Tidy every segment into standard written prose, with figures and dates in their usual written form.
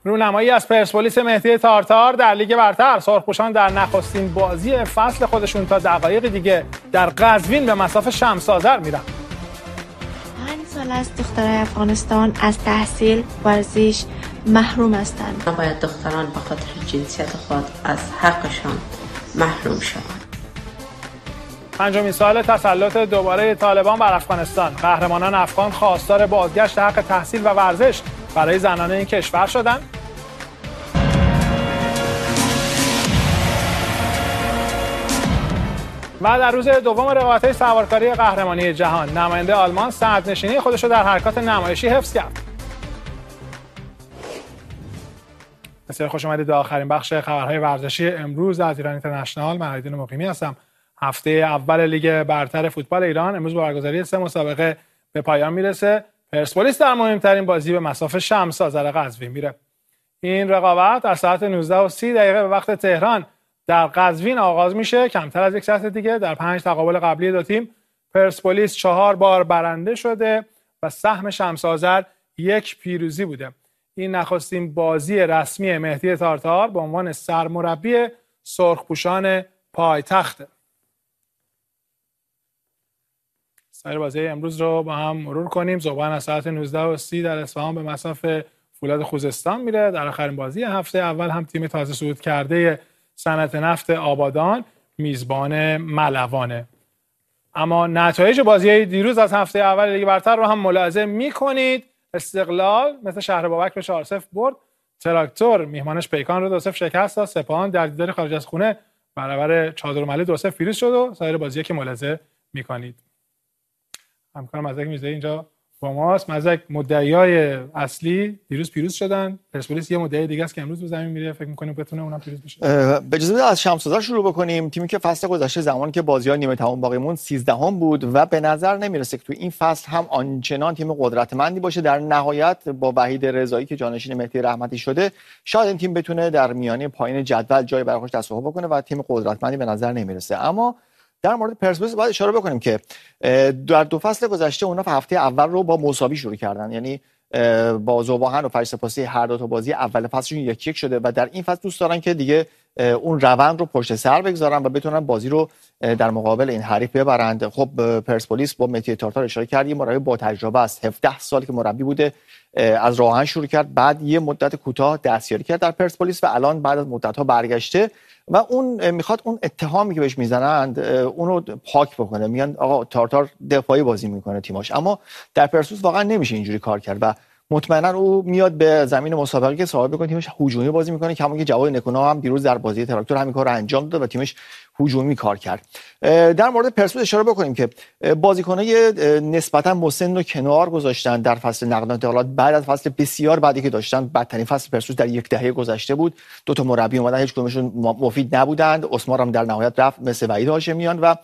رونمایی از پرسپولیس مهدی تارتار در لیگ برتر. سرخپوشان در نخستین بازی فصل خودشون تا دقایق دیگه در قزوین به مصاف شمس آذر میرن. 5 سال است دخترای افغانستان از تحصیل ورزش محروم هستند. نباید دختران به خاطر جنسیت خود از حقشان محروم شوند. پنجمین سال تسلط دوباره طالبان بر افغانستان. قهرمانان افغان خواستار بازگشت حق تحصیل و ورزش برای زنان این کشور شدند. و در روز دوم رقابت‌های سوارکاری قهرمانی جهان، نماینده آلمان صدرنشینی خودش رو در حرکات نمایشی حفظ کرد. بسیار خوش آمدید به آخرین بخش خبرهای ورزشی امروز از ایران اینترنشنال. من علیدین مقیمی هستم. هفته اول لیگ برتر فوتبال ایران امروز با برگزاری 3 مسابقه به پایان میرسه. پرسپولیس در مهمترین بازی به مصاف شمس آذر قزوین میره. این رقابت در ساعت 19:30 به وقت تهران در قزوین آغاز میشه. کمتر از یک ساعت دیگه در 5 تقابل قبلی دو تیم پرسپولیس 4 بار برنده شده و سهم شمس آذر 1 پیروزی بوده. این نخستین بازی رسمی مهدی تارتار به عنوان سرمربی سرخپوشان پایتخت. سایر بازی امروز رو با هم مرور کنیم. ذوبان از ساعت 19:30 در اصفهان به مصاف فولاد خوزستان میره. در آخرین بازی هفته اول هم تیم تازه صعود کرده صنعت نفت آبادان میزبان ملوانه. اما نتایج بازی دیروز از هفته اول لیگ برتر رو هم ملاحظه میکنید. استقلال مثل شهر بابک به 4-0 برد. تراکتور میهمانش پیکان رو 2-0 شکست داد. سپاهان در دیدار خارج از خونه برابر چادرملو 2-0 پیروز شد و سایر بازی‌ها که ملاحظه میکنید. همکارم مزدک میرزایی اینجا با ماست. مزدک، مدعیای اصلی دیروز پیروز شدن. پرسپولیس یه مدعی دیگه است که امروز به زمین میره. فکر می‌کنیم بتونه اونم پیروز بشه. به اجازه بدید از شمس آذر شروع بکنیم. تیمی که فصل گذشته زمانی که بازی‌ها نیمه تمام باقی موند 13ام بود و به نظر نمی‌رسه که تو این فصل هم آنچنان تیم قدرتمندی باشه. در نهایت با وحید رضایی که جانشین مهدی رحمتی شده شاید این تیم بتونه در میانه پایین جدول جای برای خودش دست و پا بکنه و تیم قدرتمندی به نظر نمی‌رسه. اما در مورد پرسپولیس باید اشاره بکنیم که در 2 فصل گذشته اونا هفته اول رو با مساوی شروع کردن. یعنی با ذوبان و فجرسپاسی هر دو تا بازی اول فصلشون 1-1 شده و در این فصل دوست دارن که دیگه اون روند رو پشت سر بگذارن و بتونن بازی رو در مقابل این حریف ببرند. خب پرسپولیس با مهدی تارتار اشاره کردیم، مربی با تجربه است. 17 سال که مربی بوده، از راهن شروع کرد، بعد یه مدت کوتاه دستیاری کرد در پرسپولیس و الان بعد از مدت‌ها برگشته و اون میخواد اون اتهامی که بهش میزنند اونو پاک بکنه. میگن آقا تارتار دفاعی بازی میکنه تیماش، اما در پرسپولیس واقعا نمیشه اینجوری کار کرد و مطمئنا او میاد به زمین مسابقه که صاحب بکنه تیمش هجومی بازی میکنه. کما که جواد نکونا هم دیروز در بازی تراکتور همین کارو انجام داد و تیمش هجومی کار کرد. در مورد پرسپولیس اشاره بکنیم که بازیکنای نسبتا مسن رو کنار گذاشتن در فصل نقل و انتقالات بعد از فصل بسیار بعدی که داشتن. بدترین فصل پرسپولیس در 10 دهه گذشته بود. 2 تا مربی اومدن، هیچ کدومشون مفید نبودند. اسمار هم در نهایت رفت مثل وحید هاشمیان و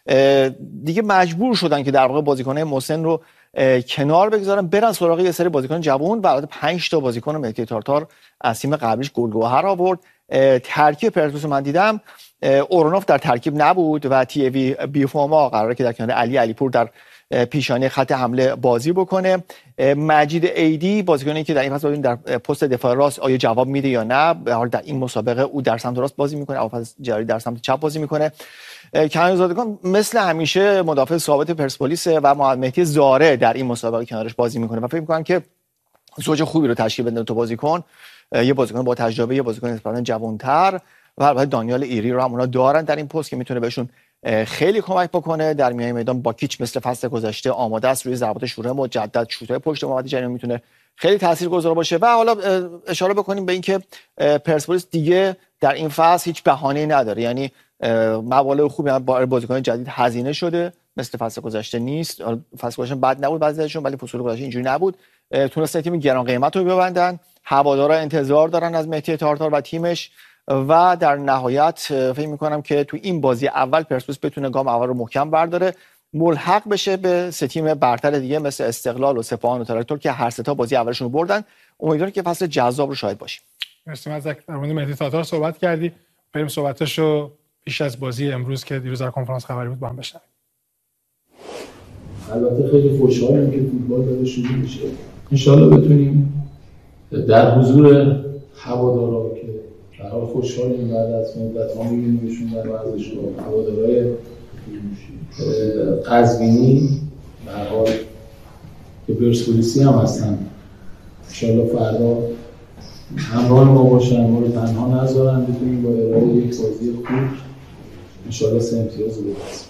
دیگه مجبور شدن که در واقع بازیکنای مسن رو کنار بگذارن، برن سراغ یه سری بازیکن جوان و البته 5 تا بازیکن مهدی تارتار از تیم قبلیش گلگوهر آورد. ترکیب پرسپولیس من دیدم اورونوف در ترکیب نبود و تی وی بیفوما قراره که در کنار علی علیپور در پیشانی خط حمله بازی بکنه. مجید ایدی بازیکنی که در این فصل در پست دفاع راست آیا جواب میده یا نه. به حال در این مسابقه او در سمت راست بازی میکنه، ابوالفضل جلالی در سمت چپ بازی میکنه. کنار زادگان مثل همیشه مدافع ثابت پرسپولیس و محمد مهدی زاره در این مسابقه کنارش بازی میکنه و فکر میکنم که زوج خوبی رو تشکیل بده تو بازیکن. یه بازیکن با تجربه، یه بازیکن نسبتا جوان‌تر و البته دانیال ایری رو هم اونا دارن در این پست که میتونه بهشون خیلی کمک بکنه. در میانه میدان باکیچ مثل فصل گذشته آماده است، روی ضربات شوره مجدد، شوت‌های پشت محوطه جریمه میتونه خیلی تاثیرگذار باشه. و حالا اشاره بکنیم به اینکه پرسپولیس دیگه در این فصل هیچ بهانه‌ای نداره. یعنی مبالغ خوبی هم با بازیکن جدید هزینه شده، مثل فصل گذشته نیست. فصل گذشته بد نبود بعضیشون، ولی فصل گذشته اینجوری نبود. تونستن تیم گران قیمت رو ببندن. هوادارا انتظار دارن از مهدی تارتار و تیمش و در نهایت فکر می‌کنم که تو این بازی اول پرسپولیس بتونه گام اول رو محکم برداره، ملحق بشه به 3 تیم برتر دیگه مثل استقلال و سپاهان و تراکتور که هر 3 تا بازی اولشون رو بردن. امیدوارم که فصل جذاب رو شاهد باشیم. مرسی مزدک. در مورد مهدی تارتار صحبت کردی، بریم صحبتاشو پیش از بازی امروز که دیروز در کنفرانس خبری بود با هم بشنویم. البته خیلی خوشحالم که فوتبال داره شروع میشه. ان شاءالله بتونیم در حضور هوادارا که در حال خوشحالیم بعد از مدت‌ها می‌بینیمشون در ورزشگاه، هوادارهای قزوینی به هر حال که پرسپولیسی هم هستن، انشالله فردا همراه ما باشن، ما رو تنها نذارن، بتونیم با ارائه یک بازی خوب انشالله 3 امتیاز رو ببریم.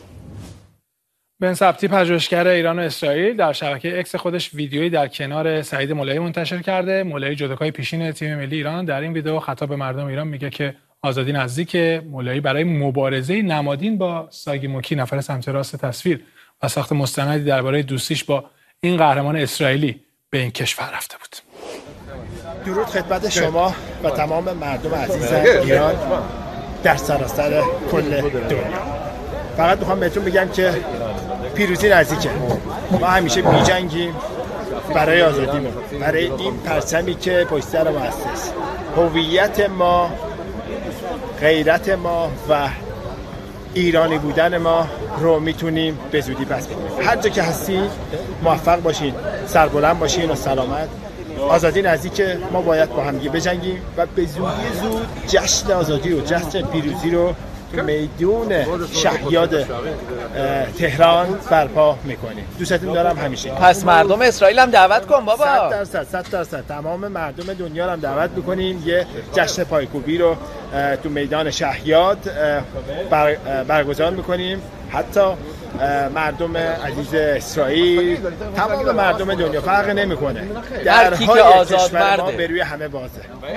بن سبتی پژوهشگر ایران و اسرائیل در شبکه اکس خودش ویدیویی در کنار سعید مولایی منتشر کرده. مولایی جودوکای پیشین تیم ملی ایران در این ویدیو خطاب به مردم ایران میگه که آزادی نزدیکه. مولایی برای مبارزه نمادین با ساگی موکی، نفر سمت راست تصویر، و ساخت مستندی درباره دوستیش با این قهرمان اسرائیلی به این کشور رفته بود. درود خدمت شما و تمام مردم عزیز ایران در سراسر کل دنیا. فقط میخوام بهتون بگم که پیروزی نزدیکه. ما همیشه میجنگیم برای آزادیمون، برای این پرچمی که پشت سر ما هست. هویت ما، غیرت ما و ایرانی بودن ما رو میتونیم به زودی پس بگیریم. هر جا که هستین موفق باشین، سربلند باشین و سلامت. آزادی نزدیکه، ما باید با هم بجنگیم و به زودی زود جشن آزادی و جشن پیروزی رو میدون شهیاد تهران برپا میکنیم. دوستتون دارم همیشه. پس مردم اسرائیل هم دعوت کن بابا. 100% تمام مردم دنیا رو هم دعوت میکنیم یه جشن پایکوبی رو تو میدان شهیاد برگزار میکنیم. حتی مردم عزیز اسرائیل، تمام مردم دنیا فرق نمیکنه. درهای کشور ما به روی همه بازه.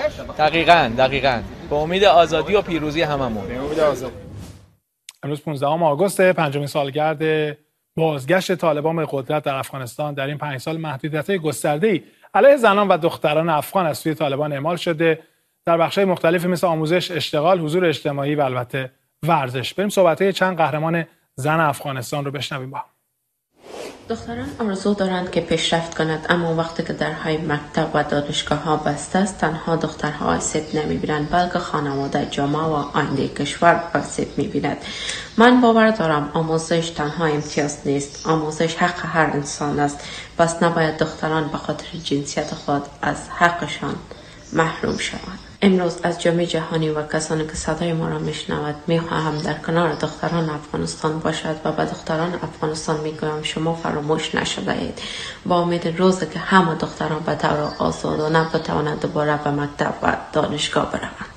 دقیقاً به امید آزادی و پیروزی هممون. به امید آزادی. امروز 15 آگوست، پنجمین سالگرد بازگشت طالبان به قدرت در افغانستان. در این 5 سال محدودیت‌های گسترده‌ای علیه زنان و دختران افغان از سوی طالبان اعمال شده در بخش‌های مختلفی مثل آموزش، اشتغال، حضور اجتماعی و البته ورزش. بریم صحبت‌های چند قهرمان زن افغانستان رو بشنویم با هم. دختران آرزو دارند که پیشرفت کند، اما وقتی که درهای مکتب و دانشگاه ها بسته است، تنها دخترها آسیب نمی‌بینند بلکه خانواده، جامعه و آینده کشور آسیب می‌بیند. من باور دارم آموزش تنها امتیاز نیست، آموزش حق هر انسان است. پس نباید دختران به خاطر جنسیت خود از حقشان محروم شوند. امروز از جامعه جهانی و کسانی که صدای ما را میشنود میخواهم در کنار دختران افغانستان باشد و به دختران افغانستان میگویم شما فراموش نشده اید. با امید روزی که همه دختران به طور آزادانه بتوانند دوباره به مکتب و دانشگاه بروند.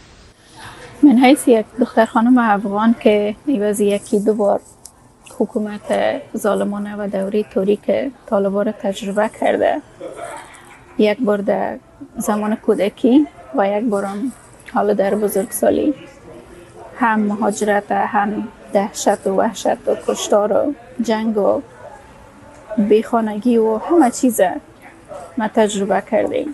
من حیث یک دختر خانم افغان که عوض یکی دو بار حکومت ظالمانه و دوری توری که طالبان را تجربه کرده، یک بار در زمان کودکی و یک بارم حالا در بزرگسالی، هم مهاجرت، هم دهشت و وحشت و کشتار و جنگ و بیخانگی و همه چیز ما تجربه کردیم.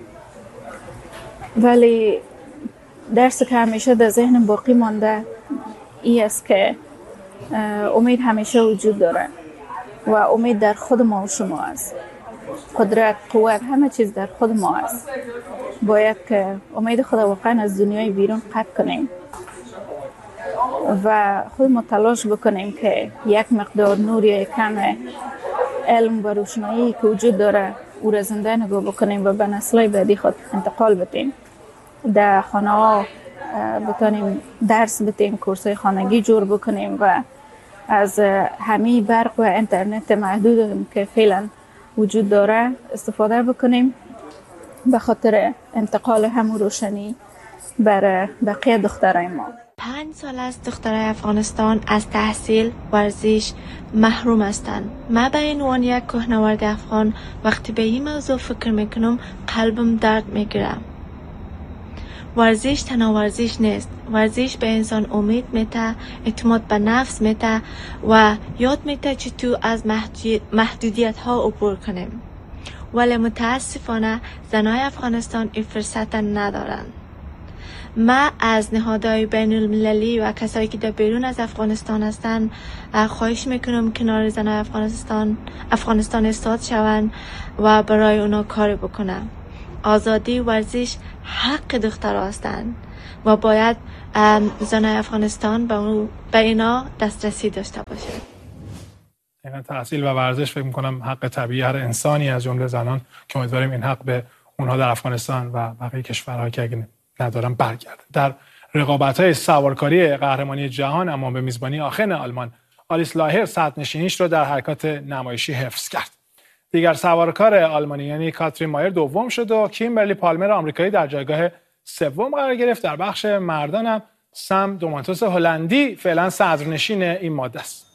ولی درسی که همیشه در ذهنم باقی مانده ای است که امید همیشه وجود داره و امید در خود ما و شما است. قدرت، قوت، همه چیز در خود ما است. باید که امید خود واقعا از دنیای بیرون قطع کنیم و خود ما تلاش بکنیم که یک مقدار نور یا کم علم و روشنایی که وجود داره او را زنده نگاه بکنیم و به نسل‌های بعدی خود انتقال بدیم. در خانه ها بتونیم درس بدیم، کورس‌های خانگی جور بکنیم و از همه برق و اینترنت محدود که فعلا وجود داره استفاده بکنیم به خاطر انتقال همون روشنی بر بقیه دخترای ما. 5 سال است دخترای افغانستان از تحصیل، ورزش محروم هستند. من به عنوان یک کوهنورد افغان وقتی به این موضوع فکر میکنم قلبم درد میگیره. ورزش تنها ورزش نیست. ورزش به انسان امید میده، اعتماد به نفس میده و یاد میده که تو از محدودیت ها عبور کنیم. ولی متاسفانه زنای افغانستان این فرصت ندارند. ما از نهادهای بین المللی و کسایی که در بیرون از افغانستان هستند خواهش میکنم کنار زنای افغانستان ایستاد شوند و برای اونا کار بکنن. آزادی ورزش حق دخترها هستند و باید زنای افغانستان به اینا دسترسی داشته باشند. تحصیل و ورزش فکر میکنم حق طبیعی هر انسانی از جمله زنان که امیدواریم این حق به اونها در افغانستان و بقیه کشورها که اگه ندارن برگردن. در رقابت‌های سوارکاری قهرمانی جهان اما به میزبانی آخن آلمان، آلیس لاهر صدرنشینیش رو در حرکات نمایشی حفظ کرد. دیگر سوارکار آلمانی یعنی کاترین مایر دوم شد و کیمبرلی پالمر آمریکایی در جایگاه سوم قرار گرفت. در بخش مردان هم سم دومانتوس هلندی فعلا صدرنشین این ماده است.